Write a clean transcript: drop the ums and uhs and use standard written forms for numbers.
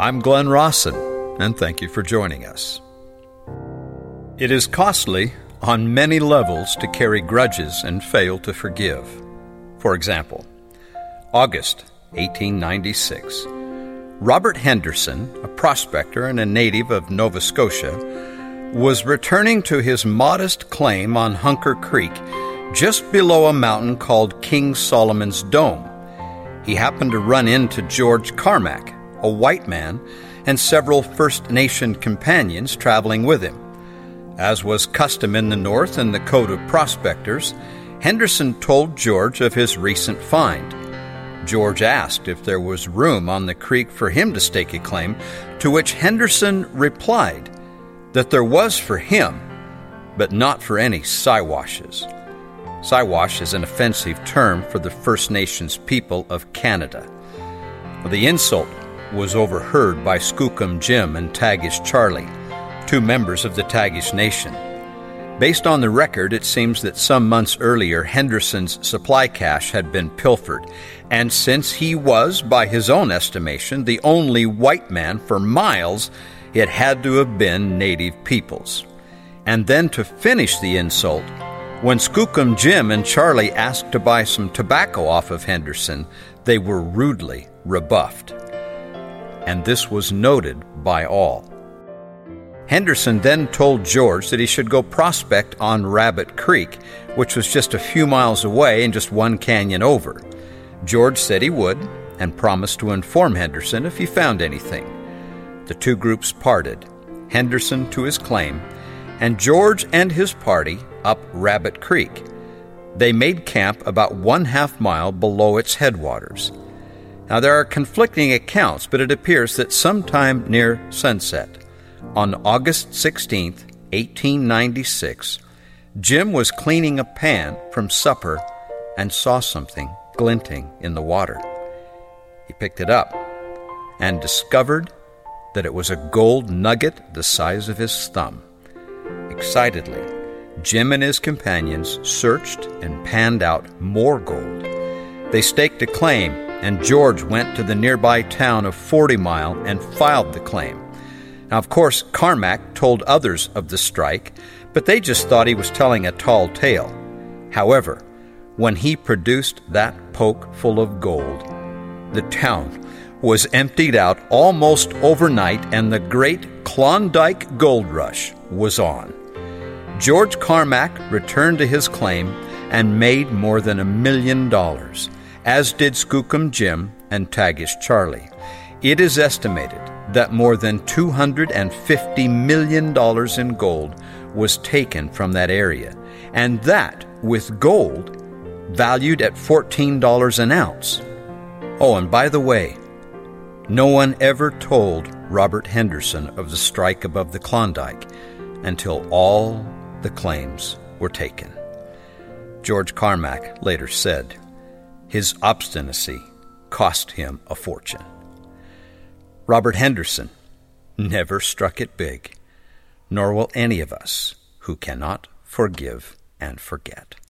I'm Glenn Rawson, and thank you for joining us. It is costly on many levels to carry grudges and fail to forgive. For example, August 1896. Robert Henderson, a prospector and a native of Nova Scotia, was returning to his modest claim on Hunker Creek, just below a mountain called King Solomon's Dome. He happened to run into George Carmack, a white man, and several First Nation companions traveling with him. As was custom in the North and the code of prospectors, Henderson told George of his recent find. George asked if there was room on the creek for him to stake a claim, to which Henderson replied that there was for him, but not for any Siwashes. Siwash is an offensive term for the First Nations people of Canada. The insult was overheard by Skookum Jim and Tagish Charlie, two members of the Tagish Nation. Based on the record, it seems that some months earlier, Henderson's supply cache had been pilfered, and since he was, by his own estimation, the only white man for miles, it had to have been native peoples. And then to finish the insult, when Skookum Jim and Charlie asked to buy some tobacco off of Henderson, they were rudely rebuffed. And this was noted by all. Henderson then told George that he should go prospect on Rabbit Creek, which was just a few miles away and just one canyon over. George said he would, and promised to inform Henderson if he found anything. The two groups parted, Henderson to his claim, and George and his party up Rabbit Creek. They made camp about 1/2 mile below its headwaters. Now, there are conflicting accounts, but it appears that sometime near sunset, on August 16, 1896, Jim was cleaning a pan from supper and saw something glinting in the water. He picked it up and discovered that it was a gold nugget the size of his thumb. Excitedly, Jim and his companions searched and panned out more gold. They staked a claim, and George went to the nearby town of 40 Mile and filed the claim. Now, of course, Carmack told others of the strike, but they just thought he was telling a tall tale. However, when he produced that poke full of gold, the town was emptied out almost overnight, and the great Klondike Gold Rush was on. George Carmack returned to his claim and made more than $1 million, as did Skookum Jim and Tagish Charlie. It is estimated that more than $250 million in gold was taken from that area, and that with gold valued at $14 an ounce. Oh, and by the way, no one ever told Robert Henderson of the strike above the Klondike until all the claims were taken. George Carmack later said, his obstinacy cost him a fortune. Robert Henderson never struck it big, nor will any of us who cannot forgive and forget.